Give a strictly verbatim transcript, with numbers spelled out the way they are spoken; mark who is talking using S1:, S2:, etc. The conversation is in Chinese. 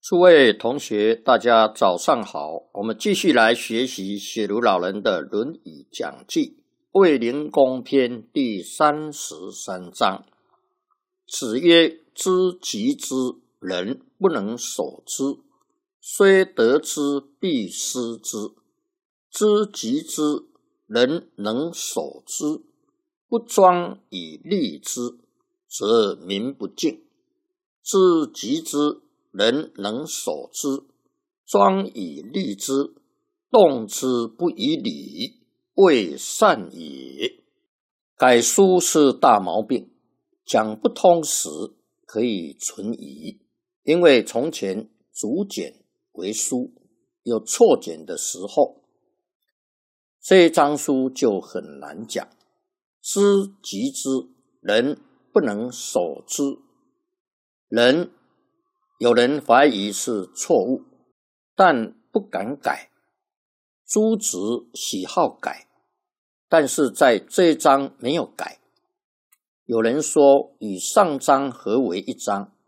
S1: 诸位同学，大家早上好。我们继续来学习雪庐老人的《论语讲记》卫灵公篇第三十三章。子曰：知己之人不能守之，虽得之必失之。知己之人能守之，不庄以利之，则民不敬。知己之人能守之，庄以利之，动之不以礼，未善也。改书是大毛病，讲不通时可以存疑，因为从前逐简为书，有错简的时候，这一章书就很难讲。知己之人不能守之，人有人怀疑是错误，但不敢改。朱子喜好改，但是在这一章没有改。有人说与上章合为一章，